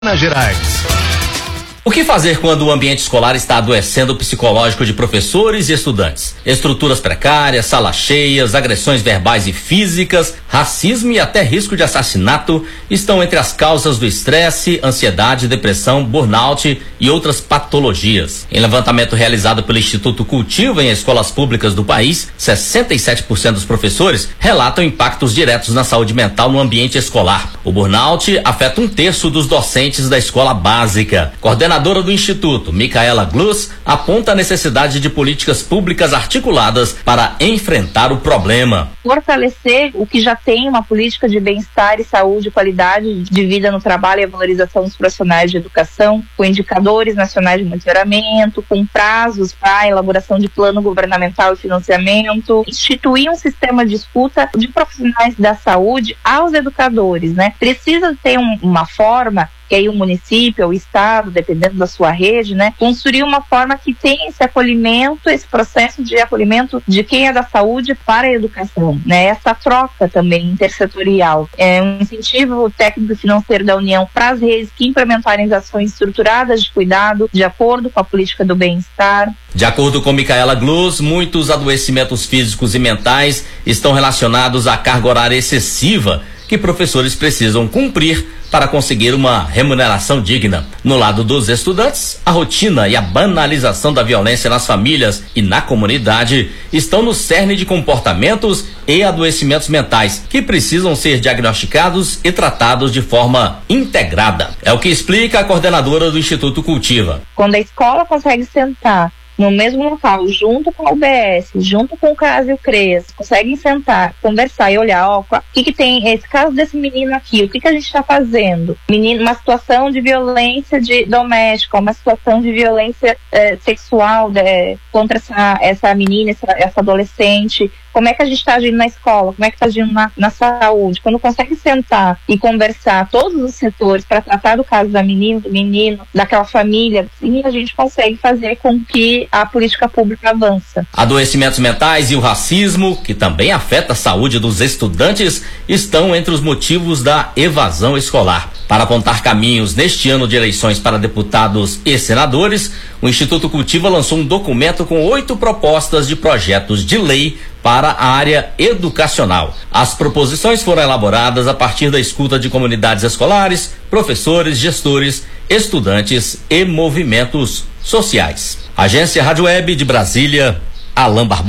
Minas Gerais. O que fazer quando o ambiente escolar está adoecendo o psicológico de professores e estudantes? Estruturas precárias, salas cheias, agressões verbais e físicas, racismo e até risco de assassinato estão entre as causas do estresse, ansiedade, depressão, burnout e outras patologias. Em levantamento realizado pelo Instituto Cultiva em escolas públicas do país, 67% dos professores relatam impactos diretos na saúde mental no ambiente escolar. O burnout afeta 1/3 dos docentes da escola básica. Coordenadora do Instituto, Micaela Gluz, aponta a necessidade de políticas públicas articuladas para enfrentar o problema. Fortalecer o que já tem uma política de bem-estar e saúde, qualidade de vida no trabalho e a valorização dos profissionais de educação, com indicadores nacionais de monitoramento, com prazos para a elaboração de plano governamental e financiamento, instituir um sistema de escuta de profissionais da saúde aos educadores, né? Precisa ter uma forma que aí o município, o estado, dependendo da sua rede, né, construir uma forma que tenha esse acolhimento, esse processo de acolhimento de quem é da saúde para a educação, né, essa troca também intersetorial. É um incentivo técnico e financeiro da União para as redes que implementarem as ações estruturadas de cuidado, de acordo com a política do bem-estar. De acordo com Micaela Gluz, muitos adoecimentos físicos e mentais estão relacionados à carga horária excessiva que professores precisam cumprir para conseguir uma remuneração digna. No lado dos estudantes, a rotina e a banalização da violência nas famílias e na comunidade estão no cerne de comportamentos e adoecimentos mentais que precisam ser diagnosticados e tratados de forma integrada. É o que explica a coordenadora do Instituto Cultiva. Quando a escola consegue sentar no mesmo local, junto com a UBS, junto com o CAS e o CREAS, conseguem sentar, conversar e olhar, ó, o que tem esse caso desse menino aqui, o que a gente está fazendo? Menino, uma situação de violência doméstica, uma situação de violência sexual contra essa menina, essa adolescente. Como é que a gente está agindo na escola? Como é que está agindo na saúde? Quando consegue sentar e conversar todos os setores para tratar do caso da menina, do menino, daquela família, sim, a gente consegue fazer com que a política pública avança. Adoecimentos mentais e o racismo, que também afeta a saúde dos estudantes, estão entre os motivos da evasão escolar. Para apontar caminhos neste ano de eleições para deputados e senadores, o Instituto Cultiva lançou um documento com 8 propostas de projetos de lei para a área educacional. As proposições foram elaboradas a partir da escuta de comunidades escolares, professores, gestores, estudantes e movimentos sociais. Agência Rádio Web de Brasília, Alain Barbosa.